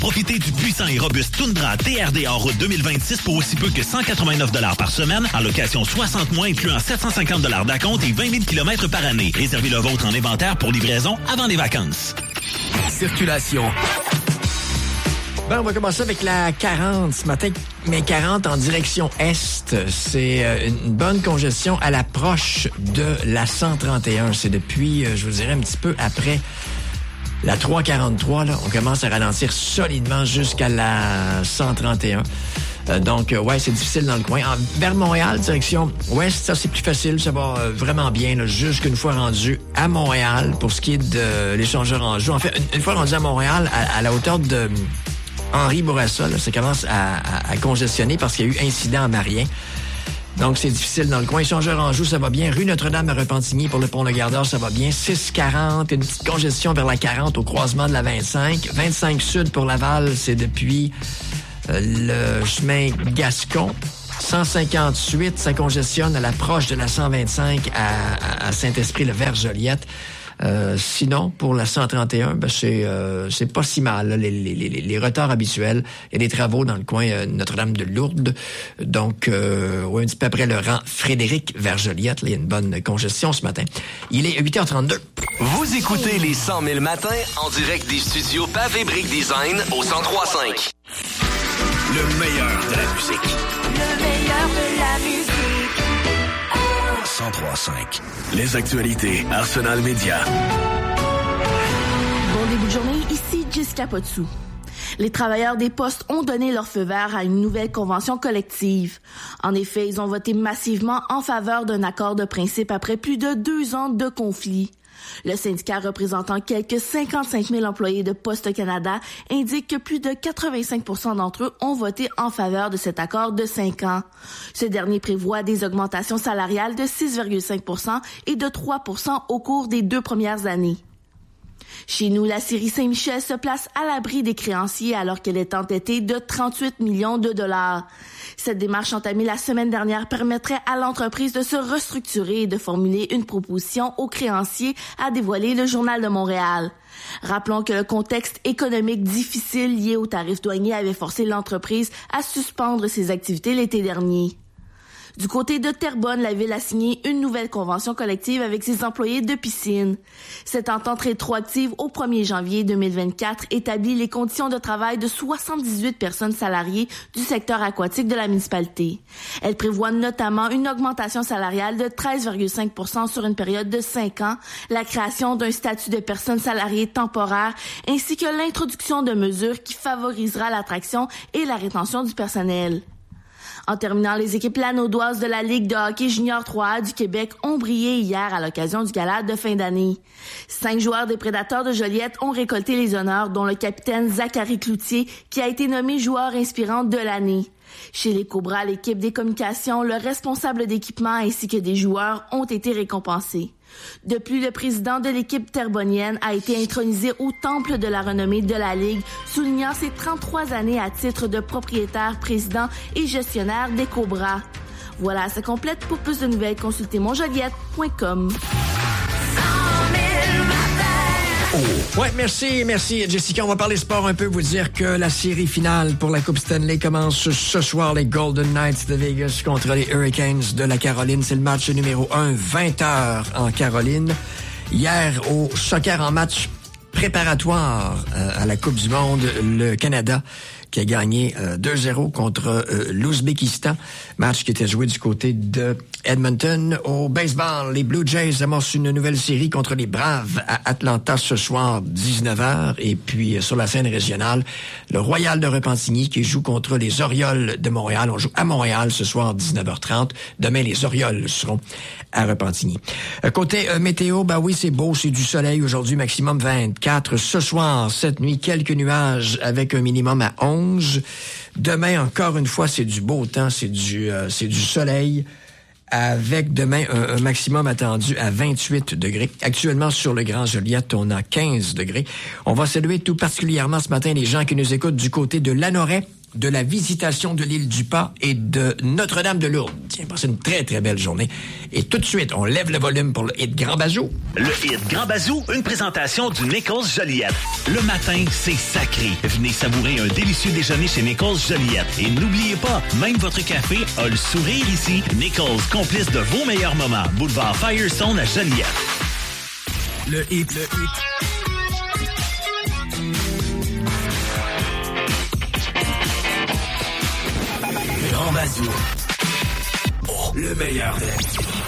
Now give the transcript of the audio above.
Profitez du puissant et robuste Tundra TRD en route 2026 pour aussi peu que 189 $ par semaine, en location 60 mois incluant 750 $ d'acompte et 20 000 km par année. Réservez le vôtre en inventaire pour livraison avant les vacances. Circulation. Ben, on va commencer avec la 40 ce matin, mais 40 en direction est. C'est une bonne congestion à l'approche de la 131. C'est depuis, je vous dirais, un petit peu après la 343. Là, on commence à ralentir solidement jusqu'à la 131. Donc, ouais, c'est difficile dans le coin. Vers Montréal, direction ouest, ça, c'est plus facile. Ça va vraiment bien, là, jusqu'une fois rendu à Montréal pour ce qui est de l'échangeur Anjou. En fait, une fois rendu à Montréal, à la hauteur de Henri Bourassa, là, ça commence à congestionner parce qu'il y a eu incident à Marien. Donc, c'est difficile dans le coin. Échangeur Anjou, ça va bien. Rue Notre-Dame à Repentigny pour le Pont-le-Gardeur, ça va bien. 640, une petite congestion vers la 40 au croisement de la 25. 25 Sud pour Laval, c'est depuis le chemin Gascon. 158, ça congestionne à l'approche de la 125 à Saint-Esprit-le-Vert-Joliette. Sinon, pour la 131, ben c'est pas si mal, là, les retards habituels. Il y a des travaux dans le coin Notre-Dame de Lourdes. Donc, ouais, un petit peu après le rang Frédéric vers Joliette. Là, il y a une bonne congestion ce matin. Il est 8h32. Vous écoutez les 100 000 matins en direct des studios Pavé Brick Design au 103.5. Le meilleur de la musique. Le meilleur de la musique. 103.5. Les actualités Arsenal Média. Bon début de journée, ici Jessica Potsou. Les travailleurs des postes ont donné leur feu vert à une nouvelle convention collective. En effet, ils ont voté massivement en faveur d'un accord de principe après plus de 2 ans de conflit. Le syndicat représentant quelques 55 000 employés de Poste Canada indique que plus de 85% d'entre eux ont voté en faveur de cet accord de 5 ans. Ce dernier prévoit des augmentations salariales de 6,5% et de 3% au cours des 2 premières années. Chez nous, la scierie Saint-Michel se place à l'abri des créanciers alors qu'elle est endettée de 38 millions de dollars. Cette démarche entamée la semaine dernière permettrait à l'entreprise de se restructurer et de formuler une proposition aux créanciers, a dévoilé le Journal de Montréal. Rappelons que le contexte économique difficile lié aux tarifs douaniers avait forcé l'entreprise à suspendre ses activités l'été dernier. Du côté de Terrebonne, la ville a signé une nouvelle convention collective avec ses employés de piscine. Cette entente rétroactive au 1er janvier 2024 établit les conditions de travail de 78 personnes salariées du secteur aquatique de la municipalité. Elle prévoit notamment une augmentation salariale de 13,5% sur une période de 5 ans, la création d'un statut de personne salariée temporaire, ainsi que l'introduction de mesures qui favorisera l'attraction et la rétention du personnel. En terminant, les équipes lanaudoises de la Ligue de hockey junior 3A du Québec ont brillé hier à l'occasion du gala de fin d'année. 5 joueurs des Prédateurs de Joliette ont récolté les honneurs, dont le capitaine Zachary Cloutier, qui a été nommé joueur inspirant de l'année. Chez les Cobras, l'équipe des communications, le responsable d'équipement ainsi que des joueurs ont été récompensés. De plus, le président de l'équipe terrebonnienne a été intronisé au temple de la renommée de la Ligue, soulignant ses 33 années à titre de propriétaire, président et gestionnaire des Cobras. Voilà, ça complète. Pour plus de nouvelles, consultez monjoliette.com. Oh. Ouais, merci Jessica. On va parler sport un peu, vous dire que la série finale pour la Coupe Stanley commence ce soir. Les Golden Knights de Vegas contre les Hurricanes de la Caroline. C'est le match numéro 1, 20h en Caroline. Hier, au soccer en match préparatoire à la Coupe du Monde, le Canada qui a gagné 2-0 contre l'Ouzbékistan. Match qui était joué du côté de Edmonton. Au baseball, les Blue Jays amorcent une nouvelle série contre les Braves à Atlanta ce soir, 19h. Et puis, sur la scène régionale, le Royal de Repentigny qui joue contre les Orioles de Montréal. On joue à Montréal ce soir, 19h30. Demain, les Orioles seront à Repentigny. Côté météo, bah oui, c'est beau, c'est du soleil aujourd'hui, maximum 24. Ce soir, cette nuit, quelques nuages avec un minimum à 11. Demain, encore une fois, c'est du beau temps, c'est du soleil, avec demain un maximum attendu à 28 degrés. Actuellement, sur le Grand Joliette, on a 15 degrés. On va saluer tout particulièrement ce matin les gens qui nous écoutent du côté de Lanoraie, de la visitation de l'île du Pas et de Notre-Dame de Lourdes. Tiens, passez une très, très belle journée. Et tout de suite, on lève le volume pour le hit Grand Bazou. Le hit Grand Bazou, une présentation du Nichols Joliette. Le matin, c'est sacré. Venez savourer un délicieux déjeuner chez Nichols Joliette. Et n'oubliez pas, même votre café a le sourire ici. Nichols, complice de vos meilleurs moments. Boulevard Firestone à Joliette. Le hit. Grand Bazou. Oh, le meilleur de la musique.